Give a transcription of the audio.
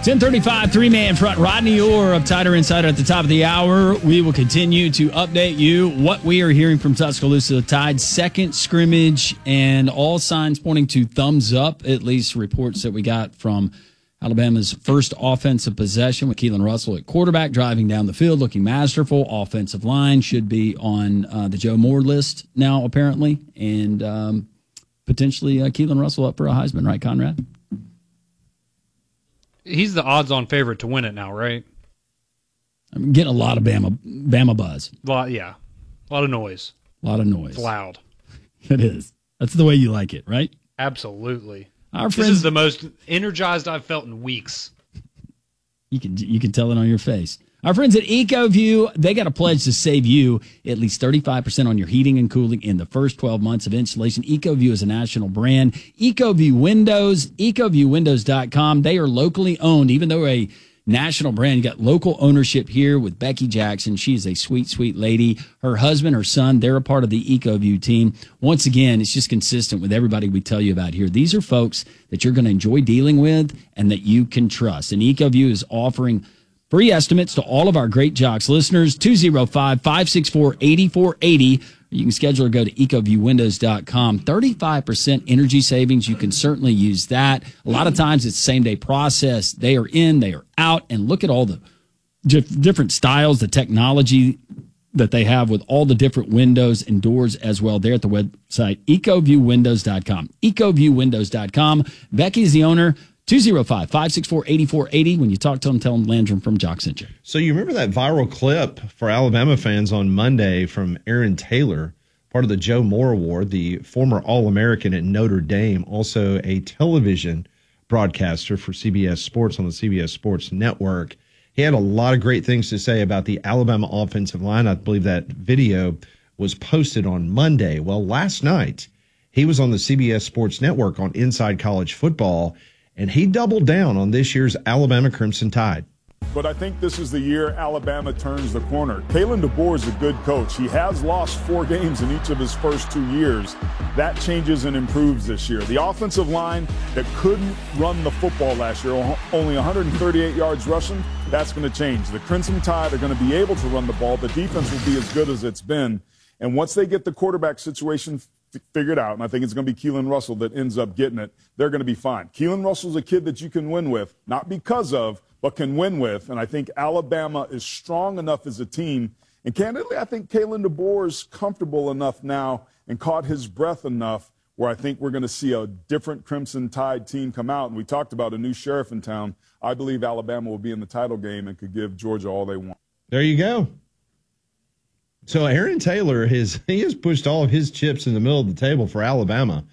10:35, three-man front. Rodney Orr of Tighter Insider at the top of the hour. We will continue to update you what we are hearing from Tuscaloosa Tide's second scrimmage, and all signs pointing to thumbs up, at least reports that we got from Alabama's first offensive possession with Keelan Russell at quarterback, driving down the field, looking masterful. Offensive line should be on the Joe Moore list now, apparently, and potentially Keelan Russell up for a Heisman, right, Conrad? He's the odds-on favorite to win it now, right? I'm getting a lot of Bama buzz. Yeah, a lot of noise. A lot of noise. It's loud. It is. That's the way you like it, right? Absolutely. This is the most energized I've felt in weeks. You can tell it on your face. Our friends at EcoView, they got a pledge to save you at least 35% on your heating and cooling in the first 12 months of installation. EcoView is a national brand. EcoView Windows, EcoViewWindows.com. They are locally owned, even though a national brand. You got local ownership here with Becky Jackson. She is a sweet, sweet lady. Her husband, her son, they're a part of the EcoView team. Once again, it's just consistent with everybody we tell you about here. These are folks that you're going to enjoy dealing with and that you can trust. And EcoView is offering free estimates to all of our Great Jocks listeners, 205-564-8480. You can schedule or go to ecoviewwindows.com. 35% energy savings. You can certainly use that. A lot of times it's same-day process. They are in, they are out, and look at all the different styles, the technology that they have with all the different windows and doors as well there at the website, ecoviewwindows.com. ecoviewwindows.com. Becky's the owner. 205-564-8480. When you talk to them, tell them Landrum from Jock sent you. So you remember that viral clip for Alabama fans on Monday from Aaron Taylor, part of the Joe Moore Award, the former All-American at Notre Dame, also a television broadcaster for CBS Sports on the CBS Sports Network. He had a lot of great things to say about the Alabama offensive line. I believe that video was posted on Monday. Well, last night, he was on the CBS Sports Network on Inside College Football, and he doubled down on this year's Alabama Crimson Tide. But I think this is the year Alabama turns the corner. Kalen DeBoer is a good coach. He has lost 4 games in each of his first 2 years. That changes and improves this year. The offensive line that couldn't run the football last year, only 138 yards rushing, that's going to change. The Crimson Tide are going to be able to run the ball. The defense will be as good as it's been. And once they get the quarterback situation figured out, and I think it's going to be Keelan Russell that ends up getting it, they're going to be fine. Keelan Russell's a kid that you can win with, not because of, but can win with. And I think Alabama is strong enough as a team. And candidly, I think Kalen DeBoer is comfortable enough now and caught his breath enough where I think we're going to see a different Crimson Tide team come out. And we talked about a new sheriff in town. I believe Alabama will be in the title game and could give Georgia all they want. There you go. So Aaron Taylor he has pushed all of his chips in the middle of the table for Alabama.